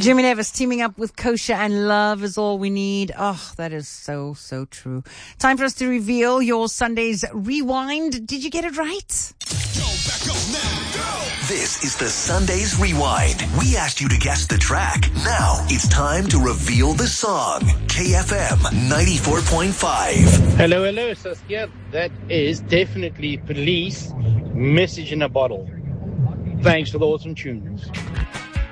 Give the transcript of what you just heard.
Jimmy Nevis teaming up with Kosher and Love is all we need. Oh, that is so, so true. Time for us to reveal your Sunday's Rewind. Did you get it right? This is the Sunday's Rewind. We asked you to guess the track. Now it's time to reveal the song. KFM 94.5. Hello, Saskia. That is definitely Police, Message in a Bottle. Thanks for the awesome tunes.